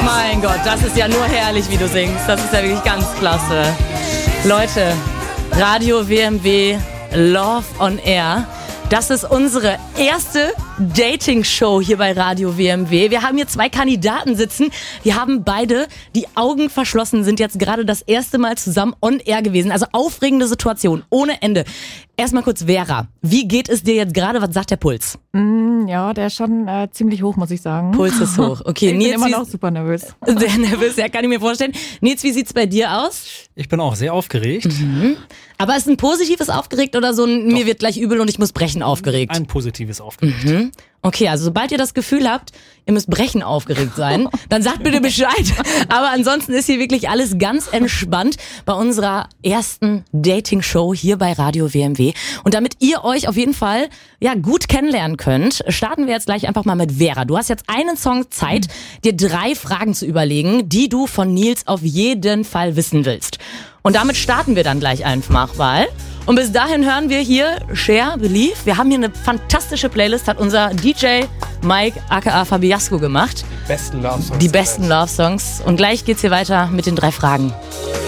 Mein Gott, das ist ja nur herrlich, wie du singst. Das ist ja wirklich ganz klasse. Leute, Radio WMW Love on Air. Das ist unsere erste Dating-Show hier bei Radio WMW. Wir haben hier 2 Kandidaten sitzen. Die haben beide die Augen verschlossen, sind jetzt gerade das erste Mal zusammen on air gewesen. Also aufregende Situation, ohne Ende. Erstmal kurz Vera, wie geht es dir jetzt gerade? Was sagt der Puls? Ja, der ist schon ziemlich hoch, muss ich sagen. Puls ist hoch. Okay, ich Nils, bin immer noch super nervös. Sehr nervös, ja, kann ich mir vorstellen. Nils, wie sieht's bei dir aus? Ich bin auch sehr aufgeregt. Aber ist ein positives aufgeregt oder so ein mir wird gleich übel und ich muss brechen aufgeregt? Ein positives aufgeregt. Okay, also sobald ihr das Gefühl habt, ihr müsst brechen aufgeregt sein, dann sagt bitte Bescheid. Aber ansonsten ist hier wirklich alles ganz entspannt bei unserer ersten Dating-Show hier bei Radio WMW. Und damit ihr euch auf jeden Fall gut kennenlernen könnt, starten wir jetzt gleich einfach mal mit Vera. Du hast jetzt einen Song Zeit, dir 3 Fragen zu überlegen, die du von Nils auf jeden Fall wissen willst. Und damit starten wir dann gleich einfach mal. Und bis dahin hören wir hier Share, Believe. Wir haben hier eine fantastische Playlist, hat unser DJ Mike aka Fabiasco gemacht. Besten Love Songs. Die besten Love Songs. Und gleich geht's hier weiter mit den 3 Fragen.